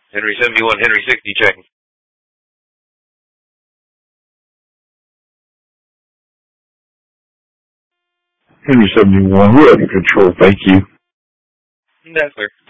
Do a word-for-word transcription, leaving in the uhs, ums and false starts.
Henry seventy-one, Henry sixty, checking. Henry seventy-one, we're under control, thank you. That's clear.